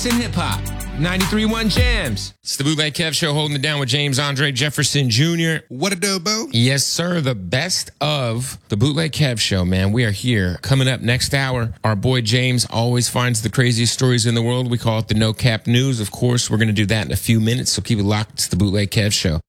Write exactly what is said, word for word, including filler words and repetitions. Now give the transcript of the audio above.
and hip-hop. ninety-three point one Jams. It's the Bootleg Kev Show, holding it down with James Andre Jefferson Junior What a do, Bo? Yes, sir. The best of the Bootleg Kev Show, man. We are here. Coming up next hour, our boy James always finds the craziest stories in the world. We call it the No Cap News. Of course, we're going to do that in a few minutes, so keep it locked. It's the Bootleg Kev Show.